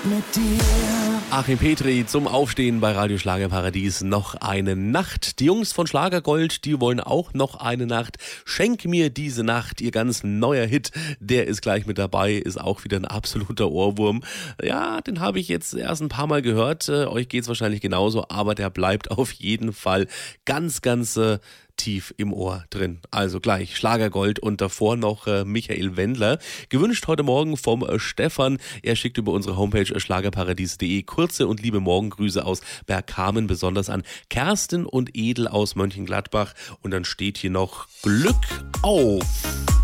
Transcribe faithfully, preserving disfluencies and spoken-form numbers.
mit dir. Achim Petri zum Aufstehen bei Radio Schlagerparadies. Noch eine Nacht. Die Jungs von Schlagergold, die wollen auch noch eine Nacht. Schenk mir diese Nacht. Ihr ganz neuer Hit, der ist gleich mit dabei. Ist auch wieder ein absoluter Ohrwurm. Ja, den habe ich jetzt erst ein paar Mal gehört. Äh, euch geht's wahrscheinlich genauso, aber der bleibt auf jeden Fall ganz, ganz äh, tief im Ohr drin. Also gleich Schlagergold und davor noch äh, Michael Wendler. Gewünscht heute Morgen vom äh, Stefan. Er schickt über unsere Homepage äh, schlagerparadies punkt de kurze und liebe Morgengrüße aus Bergkamen, besonders an Kerstin und Edel aus Mönchengladbach. Und dann steht hier noch Glück auf.